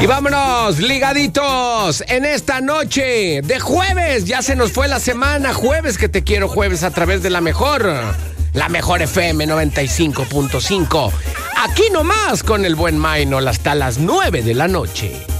Y vámonos, ligaditos, en esta noche de jueves. Ya se nos fue la semana, jueves que te quiero, jueves a través de la mejor FM 95.5. Aquí nomás con el buen Maynol hasta las 9 de la noche.